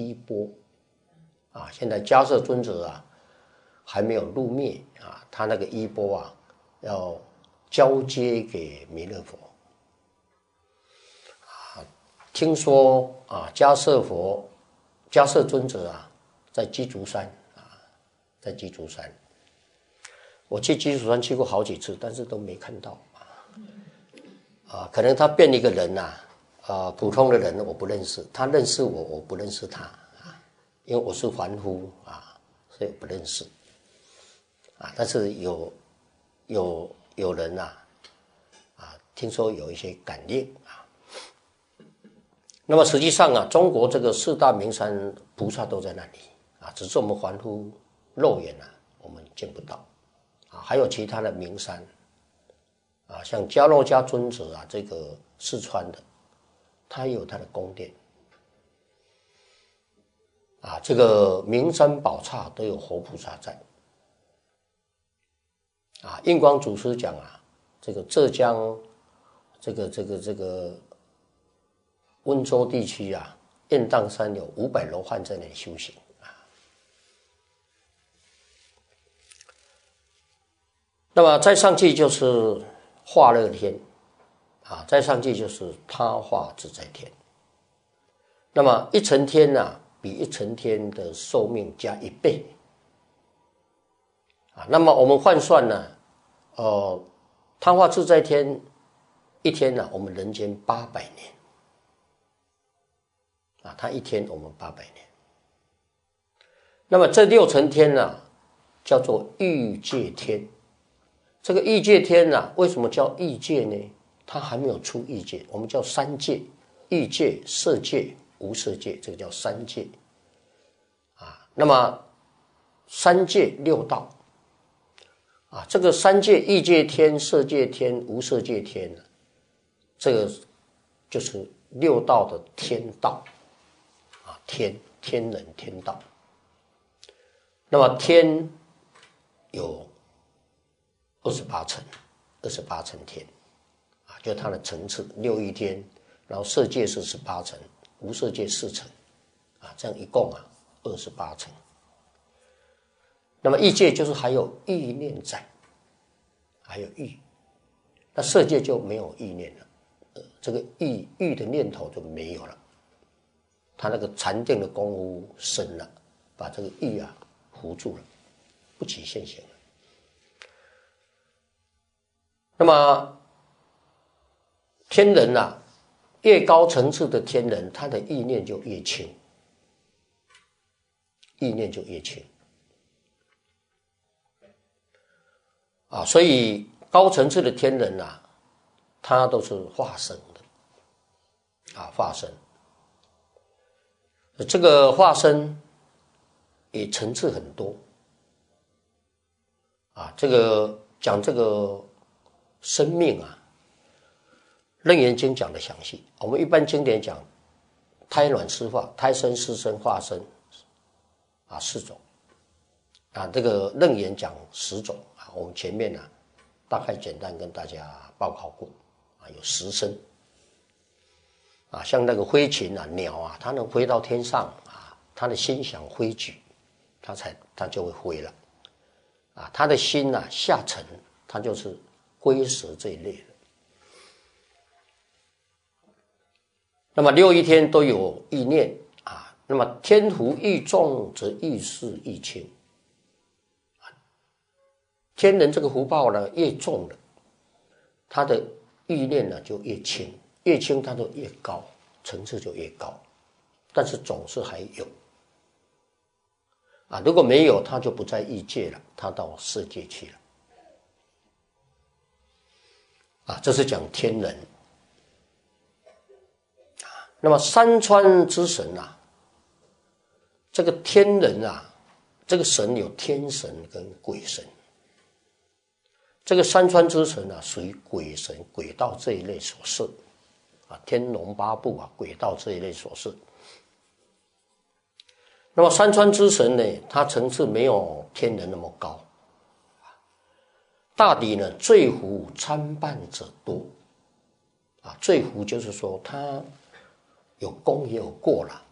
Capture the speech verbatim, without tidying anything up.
衣钵啊。现在迦叶尊者啊还没有入灭啊，他那个衣钵啊要交接给弥勒佛啊。听说啊，迦叶佛、迦叶尊者啊，在鸡足山啊，在鸡足山。我去鸡足山去过好几次，但是都没看到啊。啊，可能他变一个人呐、啊。啊，普通的人我不认识，他认识我，我不认识他啊，因为我是凡夫啊，所以我不认识啊。但是有有有人呐、啊，啊，听说有一些感应啊。那么实际上啊，中国这个四大名山菩萨都在那里啊，只是我们凡夫肉眼啊，我们见不到啊。还有其他的名山啊，像迦洛迦尊者啊，这个四川的。他也有他的宫殿啊，这个名山宝刹都有活菩萨在啊。印光祖师讲啊，这个浙江这个这个这个温州地区啊，雁荡山有五百罗汉在那里修行啊。那么再上去就是化乐天。啊，再上去就是他化自在天。那么一层天呢、啊，比一层天的寿命加一倍。啊，那么我们换算呢，呃，他化自在天一天呢、啊，我们人间八百年。啊，他一天我们八百年。那么这六层天呢、啊，叫做欲界天。这个欲界天呢、啊，为什么叫欲界呢？它还没有出欲界，我们叫三界：欲界、色界、无色界，这个叫三界啊。那么三界六道啊，这个三界欲界天、色界天、无色界天，这个就是六道的天道啊，天天人天道。那么天有二十八层，二十八层天。就它的层次，六欲天，然后色界是十八层，无色界四层，啊，这样一共啊二十八层。那么欲界就是还有欲念在，还有欲，那色界就没有欲念了，呃、这个欲欲的念头就没有了，他那个禅定的功夫深了，把这个欲啊糊住了，不起现行了。那么天人啊，越高层次的天人，他的意念就越轻，意念就越轻啊。所以高层次的天人啊，他都是化身的啊，化身。这个化身也层次很多啊。这个讲这个生命啊。楞严经讲的详细，我们一般经典讲胎卵湿化、胎生、湿生、化生啊四种啊，这个楞严讲十种啊，我们前面呢、啊、大概简单跟大家报告过啊，有十生啊，像那个飞禽啊、鸟啊，它能飞到天上啊，它的心想飞举，它才它就会飞了啊，它的心啊下沉，它就是龟蛇这一类的。那么六欲天都有意念啊，那么天福欲重则欲事愈轻，天人这个福报呢越重了，他的欲念呢就越轻，越轻它就越高，层次就越高，但是总是还有啊，如果没有，他就不在欲界了，他到色界去了啊，这是讲天人。那么山川之神啊，这个天人啊，这个神有天神跟鬼神。这个山川之神啊，属于鬼神、鬼道这一类所设啊，天龙八部啊，鬼道这一类所设。那么山川之神呢，它层次没有天人那么高，大抵呢罪福参半者多啊，罪福就是说他有功也有过了